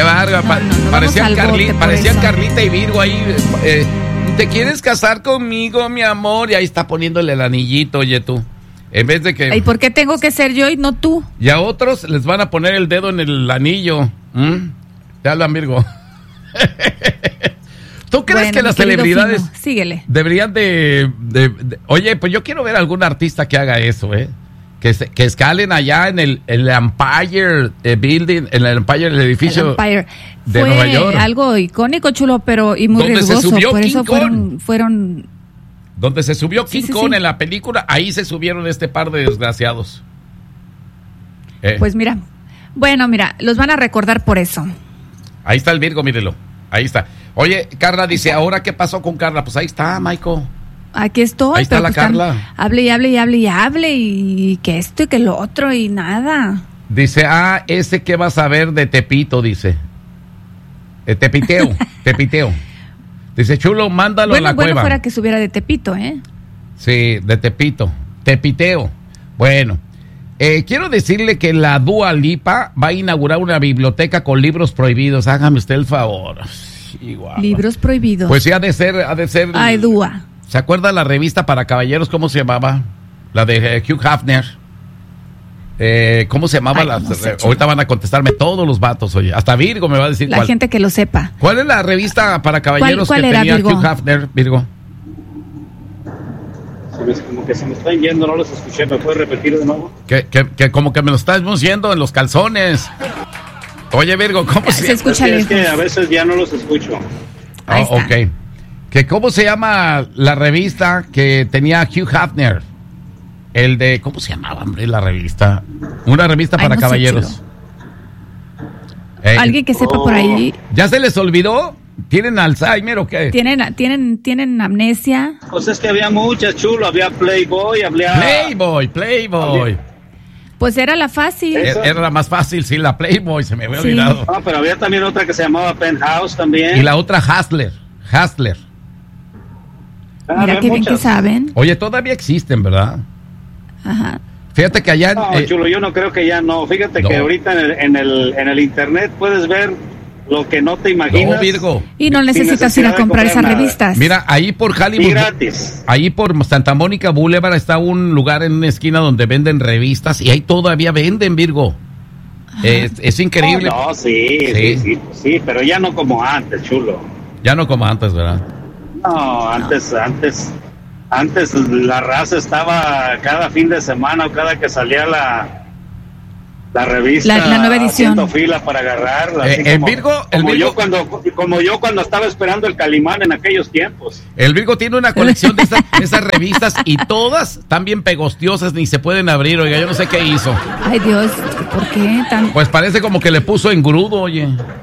bárbaro. Parecían Carlita y Virgo ahí. ¿Te quieres casar conmigo, mi amor? Y ahí está poniéndole el anillito, oye tú. En vez de que... ¿Y por qué tengo que ser yo y no tú? Y a otros les van a poner el dedo en el anillo. Te hablan, Virgo. ¿Tú crees que las celebridades deberían de... Oye, pues yo quiero ver a algún artista que haga eso, que escalen allá en el Empire Building, en el Empire, el edificio de Nueva York. Fue algo icónico, chulo, pero y muy riesgoso. Se subió por King eso fueron... Donde se subió King Kong en la película, ahí se subieron este par de desgraciados. Pues mira, los van a recordar por eso. Ahí está el Virgo, mírelo, ahí está. Oye, Carla dice, ¿ahora qué pasó con Carla? Pues ahí está, Michael. Aquí estoy. Ahí está la Carla. Hable y que esto y que lo otro y nada. Dice, ese que vas a ver de Tepito, dice. Tepiteo. Dice, chulo, mándalo a la cueva. Bueno, fuera que subiera de Tepito, Sí, de Tepito. Tepiteo. Bueno, quiero decirle que la Dua Lipa va a inaugurar una biblioteca con libros prohibidos. Hágame usted el favor. Igual. Libros prohibidos. Pues sí, ha de ser. Ay, Dua. ¿Se acuerda la revista para caballeros? ¿Cómo se llamaba? La de Hugh Hefner. ¿Cómo se llamaba? Ahorita van a contestarme todos los vatos, oye. Hasta Virgo me va a decir la gente que lo sepa. ¿Cuál es la revista para caballeros ¿Cuál que era, tenía Virgo? Hugh Hefner, Virgo? Como que se me están yendo, no los escuché. ¿Me puedes repetir de nuevo? Que como que me lo estamos yendo en los calzones. Oye, Virgo, ¿cómo se escucha? Es que a veces ya no los escucho. Ok. ¿Cómo se llama la revista que tenía Hugh Hefner? El de, ¿cómo se llamaba, hombre, la revista? Una revista para caballeros. Alguien que sepa por ahí. ¿Ya se les olvidó? ¿Tienen Alzheimer o qué? ¿Tienen amnesia? Pues es que había muchas, chulo. Había Playboy. Pues era la fácil. Era la más fácil, sí, la Playboy, se me había olvidado. No, pero había también otra que se llamaba Penthouse también. Y la otra Hustler. Mira qué bien que saben. Oye, todavía existen, ¿verdad? Ajá. Fíjate que allá... No, chulo, yo no creo que ya no. Fíjate que ahorita en el internet puedes ver lo que no te imaginas. No, Virgo. Y no necesitas ir a comprar esas revistas. Mira, ahí por Hollywood... Y gratis. Ahí por Santa Mónica Boulevard está un lugar en una esquina donde venden revistas y ahí todavía venden, Virgo. Es increíble. No, sí, pero ya no como antes, chulo. Ya no como antes, ¿verdad? No, antes la raza estaba cada fin de semana o cada que salía la revista, la nueva edición, haciendo fila para agarrarla. Como yo cuando estaba esperando el Calimán en aquellos tiempos. El Virgo tiene una colección de esas revistas y todas están bien pegostiosas, ni se pueden abrir. Oiga, yo no sé qué hizo. Ay, Dios, ¿por qué tan...? Pues parece como que le puso engrudo, oye.